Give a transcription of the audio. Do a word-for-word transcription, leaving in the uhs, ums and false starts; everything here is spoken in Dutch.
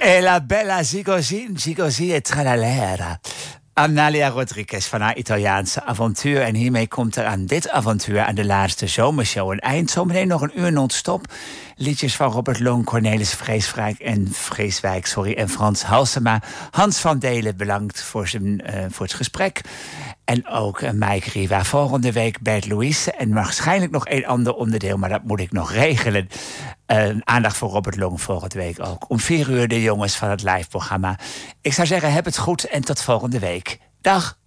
E la bella Zigozin, Zigozie e tralalera. Amalia Rodriguez van haar Italiaanse avontuur. En hiermee komt er aan dit avontuur, aan de laatste zomershow, een eind. Zometeen nog een uur non-stop. Liedjes van Robert Long, Cornelis Vreeswijk en Vreeswijk, sorry, en Frans Halsema. Hans van Delen bedankt voor, zijn, uh, voor het gesprek. En ook uh, Mike Riva. Volgende week Bert Louise. En waarschijnlijk nog een ander onderdeel, maar dat moet ik nog regelen. Uh, aandacht voor Robert Long volgende week ook. Om vier uur de jongens van het live-programma. Ik zou zeggen, heb het goed en tot volgende week. Dag.